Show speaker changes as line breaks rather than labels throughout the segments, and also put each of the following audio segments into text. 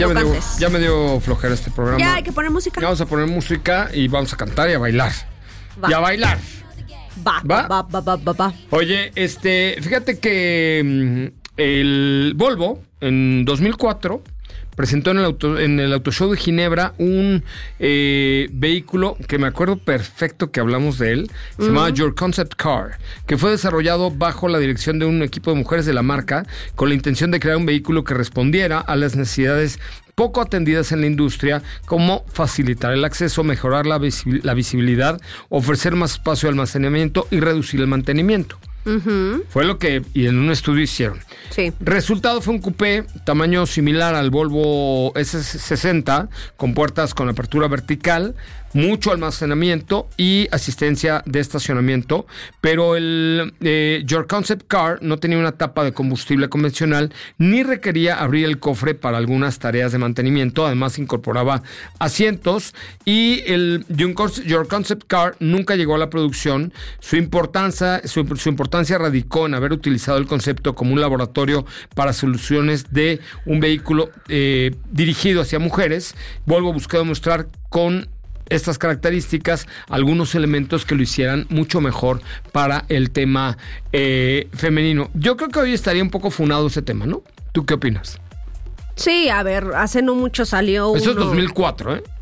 cantes.
Ya me dio flojera este programa.
Ya hay que poner música.
Vamos a poner música y vamos a cantar y a bailar.
Va.
Y a bailar.
Va.
Oye, fíjate que el Volvo en 2004 presentó en el Auto Show de Ginebra un vehículo que me acuerdo perfecto que hablamos de él. Se llamaba Your Concept Car, que fue desarrollado bajo la dirección de un equipo de mujeres de la marca con la intención de crear un vehículo que respondiera a las necesidades poco atendidas en la industria, como facilitar el acceso, mejorar la visibilidad, ofrecer más espacio de almacenamiento y reducir el mantenimiento. Fue lo que en un estudio hicieron.
Sí.
Resultado fue un coupé tamaño similar al Volvo S60 con puertas con apertura vertical, mucho almacenamiento y asistencia de estacionamiento, pero el Your Concept Car no tenía una tapa de combustible convencional ni requería abrir el cofre para algunas tareas de mantenimiento. Además incorporaba asientos y el Your Concept Car nunca llegó a la producción. Su importancia radicó en haber utilizado el concepto como un laboratorio para soluciones de un vehículo dirigido hacia mujeres. Volvo buscó demostrar con estas características algunos elementos que lo hicieran mucho mejor para el tema femenino. Yo creo que hoy estaría un poco funado ese tema, ¿no? ¿Tú qué opinas?
Sí, a ver, hace no mucho salió
Eso es 2004, ¿eh?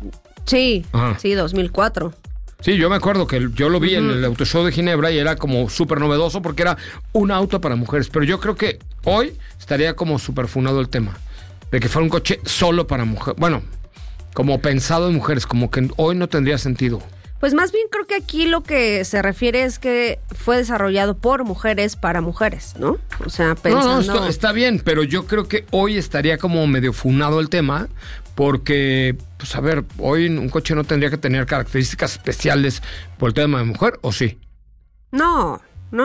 Sí,
Ajá.
sí, 2004.
Sí, yo me acuerdo que yo lo vi en el Auto Show de Ginebra y era como súper novedoso porque era un auto para mujeres. Pero yo creo que hoy estaría como súper funado el tema de que fuera un coche solo para mujeres. Bueno, como pensado en mujeres, como que hoy no tendría sentido.
Pues más bien creo que aquí lo que se refiere es que fue desarrollado por mujeres para mujeres, ¿no? O sea, pensando...
No, está bien, pero yo creo que hoy estaría como medio funado el tema, porque, pues a ver, hoy un coche no tendría que tener características especiales por el tema de mujer, ¿o sí?
No.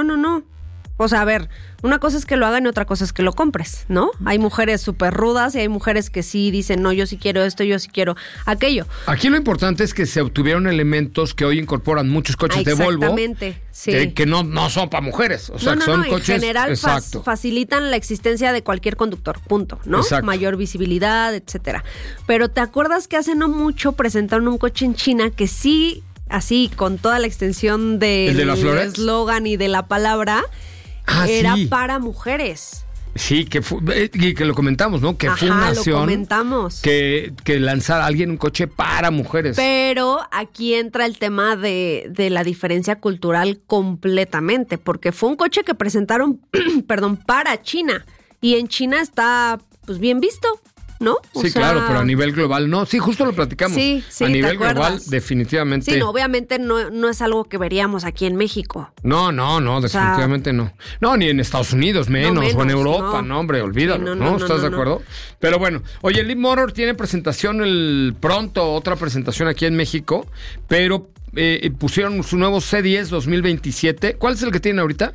O sea, a ver, una cosa es que lo hagan y otra cosa es que lo compres, ¿no? Hay mujeres súper rudas y hay mujeres que sí dicen, no, yo sí quiero esto, yo sí quiero aquello.
Aquí lo importante es que se obtuvieron elementos que hoy incorporan muchos coches de Volvo.
Exactamente, sí.
Que no son para mujeres. O sea, que son coches...
En general
exacto.
facilitan la existencia de cualquier conductor, punto, ¿no?
Exacto.
Mayor visibilidad, etcétera. Pero ¿te acuerdas que hace no mucho presentaron un coche en China que sí, así, con toda la extensión del eslogan y de la palabra... era
sí.
para mujeres.
Sí, que lo comentamos, ¿no? Que fue una nación
lo comentamos.
Que lanzara a alguien un coche para mujeres.
Pero aquí entra el tema de la diferencia cultural completamente, porque fue un coche que presentaron, para China. Y en China está, pues, bien visto, ¿no?
Sí, claro, pero a nivel global no. Sí, justo lo platicamos.
Sí,
a nivel global, definitivamente.
Sí, no, obviamente no es algo que veríamos aquí en México.
No, definitivamente no. No, ni en Estados Unidos menos, o en Europa, no, hombre, olvídalo,
sí,
¿no? ¿Estás de acuerdo? Pero bueno, oye, Leap Motor tiene presentación pronto, otra presentación aquí en México, pero pusieron su nuevo C10 2027. ¿Cuál es el que tienen ahorita?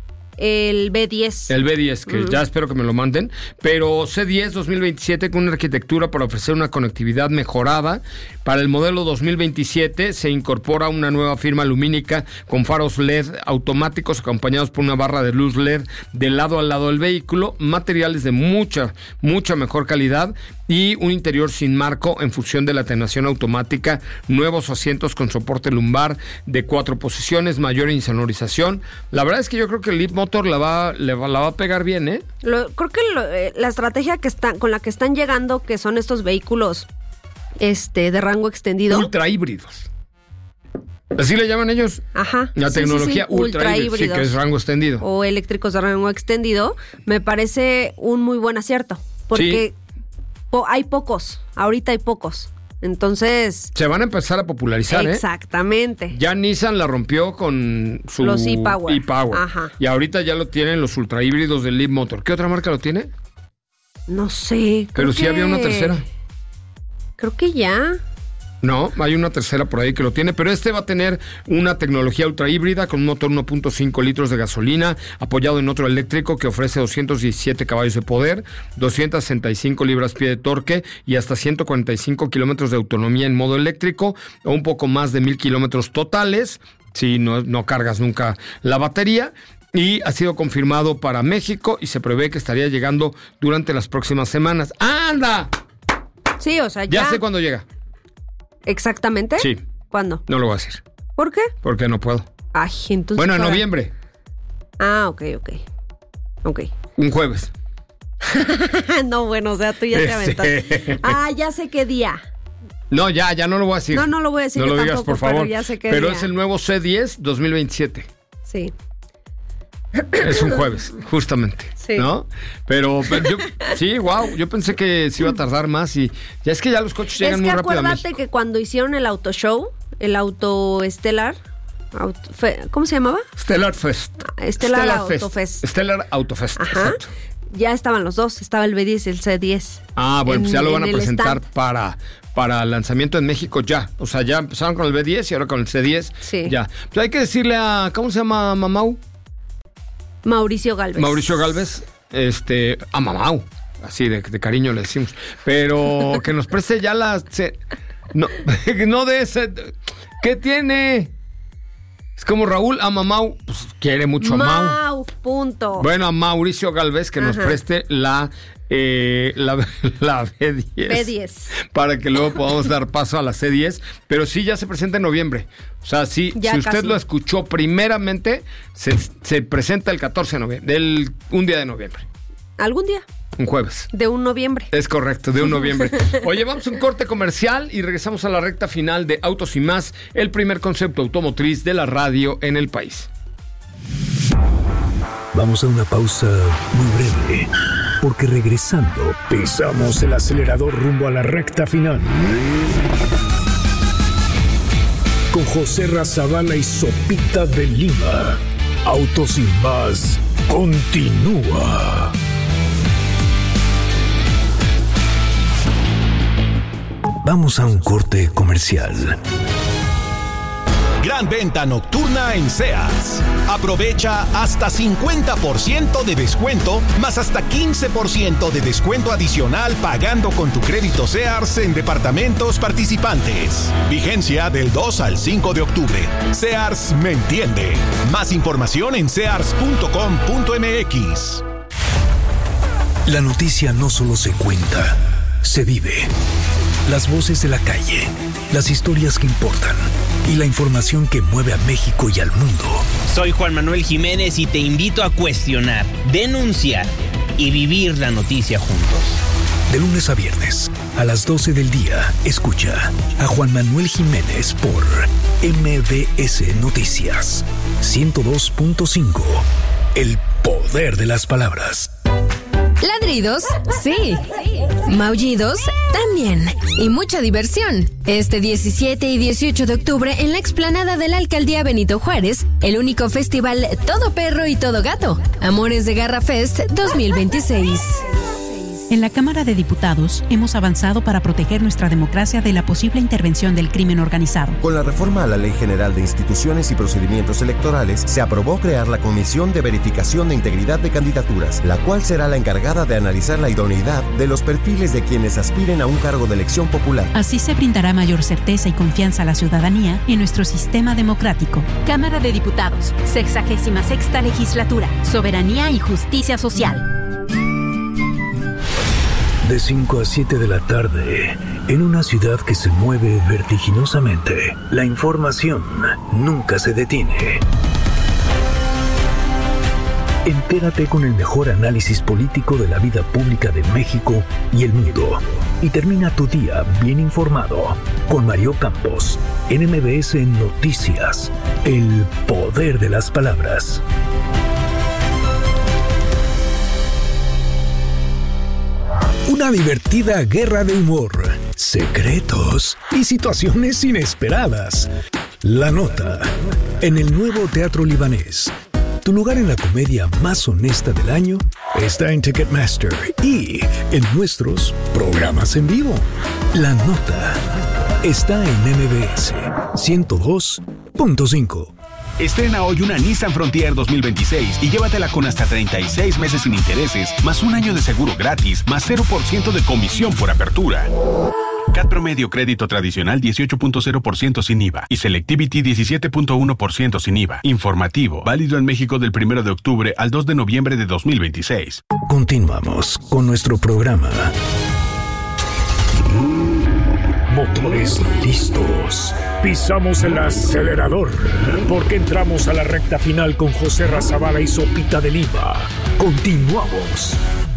El B10.
El B10, que ya espero que me lo manden. Pero C10 2027 con una arquitectura para ofrecer una conectividad mejorada. Para el modelo 2027 se incorpora una nueva firma lumínica con faros LED automáticos acompañados por una barra de luz LED de lado a lado del vehículo, materiales de mucha mejor calidad y un interior sin marco en función de la atenuación automática, nuevos asientos con soporte lumbar de 4 posiciones, mayor insonorización. La verdad es que yo creo que el Leap Motor la va a pegar bien, ¿eh?
Creo que la estrategia con la que están llegando, que son estos vehículos de rango extendido.
Ultra híbridos. Así le llaman ellos.
Ajá.
La tecnología ultra híbridos. Sí, que es rango extendido.
O eléctricos de rango extendido. Me parece un muy buen acierto. Porque hay pocos. Ahorita hay pocos. Entonces...
se van a empezar a popularizar,
exactamente.
Ya Nissan la rompió con
los e-Power.
Ajá. Y ahorita ya lo tienen los ultra híbridos del Leap Motor. ¿Qué otra marca lo tiene?
No sé.
Pero sí había una tercera.
Creo que ya.
No, hay una tercera por ahí que lo tiene, pero va a tener una tecnología ultra híbrida con un motor 1.5 litros de gasolina, apoyado en otro eléctrico que ofrece 217 caballos de poder, 265 libras-pie de torque y hasta 145 kilómetros de autonomía en modo eléctrico, o un poco más de 1,000 kilómetros totales, si no cargas nunca la batería. Y ha sido confirmado para México y se prevé que estaría llegando durante las próximas semanas. ¡Anda!
Sí, o sea, ya.
Ya sé cuándo llega.
¿Exactamente?
Sí.
¿Cuándo?
No lo voy a decir.
¿Por qué?
Porque no puedo.
Ay, entonces...
Bueno, en noviembre.
Ah, ok.
Un jueves.
No, bueno, o sea, tú ya te aventaste. Ah, ya sé qué día.
No, ya no lo voy a decir.
No lo voy a decir.
No
yo
lo digas,
tampoco,
por favor.
Pero ya sé qué
Pero
día.
es el nuevo C10 2027.
Sí.
Es un jueves, justamente.
Sí.
¿No? Pero yo, sí, wow. Yo pensé que se iba a tardar más y ya es que ya los coches llegan muy rápido a
acuérdate
México.
que cuando hicieron el auto show, el auto estelar, ¿cómo se llamaba?
Stellar Fest.
Stellar Autofest.
Stellar Autofest,
Ajá.
exacto.
Ya estaban los dos, estaba el B10 y el C10.
Ah, bueno, pues ya lo van a
el
presentar
stand.
para lanzamiento en México ya. O sea, ya empezaron con el B10 y ahora con el C10.
Sí.
Ya. Pues hay que decirle a, ¿cómo se llama Mamau?
Mauricio Gálvez.
A Mamau. Así de cariño le decimos. Pero que nos preste ya no de ese. ¿Qué tiene? Es como Raúl a Mamau, pues quiere mucho a Mau.
Punto.
Bueno, a Mauricio Gálvez que nos preste la B10.
B10.
Para que luego podamos dar paso a la C10. Pero sí, ya se presenta en noviembre. O sea, sí,
ya
si usted
casi
lo escuchó primeramente, se presenta el 14 de noviembre, un día de noviembre.
¿Algún día?
Un jueves.
De un noviembre.
Es correcto, de un noviembre. Oye, vamos a un corte comercial y regresamos a la recta final de Autos y Más, el primer concepto automotriz de la radio en el país.
Vamos a una pausa muy breve, porque regresando pisamos el acelerador rumbo a la recta final. Con José Razabala y Sopita de Lima. Autos y Más continúa. Vamos a un corte comercial.
Gran venta nocturna en Sears. Aprovecha hasta 50% de descuento, más hasta 15% de descuento adicional pagando con tu crédito Sears en departamentos participantes. Vigencia del 2 al 5 de octubre. Sears me entiende. Más información en sears.com.mx.
La noticia no solo se cuenta, se vive. Las voces de la calle, las historias que importan y la información que mueve a México y al mundo.
Soy Juan Manuel Jiménez y te invito a cuestionar, denunciar y vivir la noticia juntos.
De lunes a viernes, a las 12 del día, escucha a Juan Manuel Jiménez por MBS Noticias 102.5. El poder de las palabras.
Ladridos, sí. Maullidos, también. Y mucha diversión. Este 17 y 18 de octubre en la explanada de la Alcaldía Benito Juárez, el único festival Todo Perro y Todo Gato. Amores de Garra Fest 2026.
En la Cámara de Diputados hemos avanzado para proteger nuestra democracia de la posible intervención del crimen organizado.
Con la reforma a la Ley General de Instituciones y Procedimientos Electorales, se aprobó crear la Comisión de Verificación de Integridad de Candidaturas, la cual será la encargada de analizar la idoneidad de los perfiles de quienes aspiren a un cargo de elección popular.
Así se brindará mayor certeza y confianza a la ciudadanía en nuestro sistema democrático.
Cámara de Diputados, 66ª Legislatura, Soberanía y Justicia Social.
De 5 a 7 de la tarde, en una ciudad que se mueve vertiginosamente, la información nunca se detiene. Entérate con el mejor análisis político de la vida pública de México y el mundo. Y termina tu día bien informado con Mario Campos, en MBS Noticias, el poder de las palabras. Una divertida guerra de humor, secretos y situaciones inesperadas. La Nota, en el nuevo Teatro Libanés. Tu lugar en la comedia más honesta del año está en Ticketmaster y en nuestros programas en vivo. La Nota está en MBS 102.5.
Estrena hoy una Nissan Frontier 2026 y llévatela con hasta 36 meses sin intereses, más un año de seguro gratis, más 0% de comisión por apertura. CAT promedio crédito tradicional 18.0% sin IVA y Selectivity 17.1% sin IVA. Informativo, válido en México del 1 de octubre al 2 de noviembre de 2026.
Continuamos con nuestro programa. Motores listos. Pisamos el acelerador porque entramos a la recta final con José Razabala y Sopita de Lima. Continuamos.